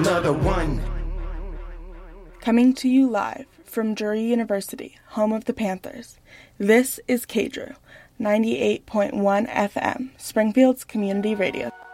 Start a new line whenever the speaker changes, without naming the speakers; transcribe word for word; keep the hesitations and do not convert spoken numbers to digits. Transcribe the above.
Another one.
Coming to you live from Drury University, home of the Panthers, this is K D R U, ninety-eight point one F M, Springfield's community radio.